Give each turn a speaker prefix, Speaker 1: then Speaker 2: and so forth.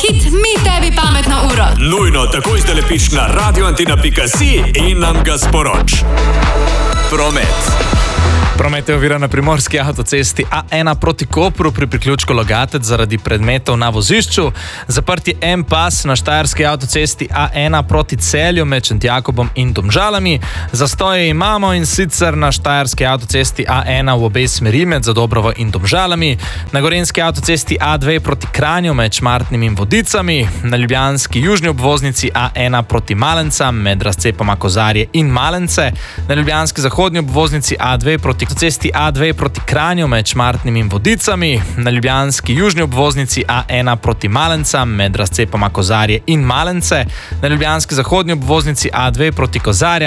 Speaker 1: Hit, mi tebi pametno uro.
Speaker 2: Nujno takoj zdaj lepiš na radioantina.si in nam ga sporoč. Promet.
Speaker 3: Promet je oviran na primorski avtocesti A1 proti Kopru pri priključku Logatec zaradi predmetov na vozišču. Zaprt je en pas na štajerski avtocesti A1 proti Celju med Šentjakobom in Domžalami. Zastoje imamo in sicer na štajerski avtocesti A1 v obe smeri med Zadobrovo in Domžalami, na gorenjski avtocesti A2 proti Kranju med Šmartnim in Vodicami, na ljubljanski južni obvoznici A1 proti Malencam med razcepoma Kozarje in Malence, na ljubljanski zahodni obvoznici A2 proti avtocesti A2 proti Kranju med Šmartnim in Vodicami, na ljubljanski južni obvoznici A1 proti Malencam med razcepoma Kozarje in Malence, na ljubljanski zahodni obvoznici A2 proti Kozarja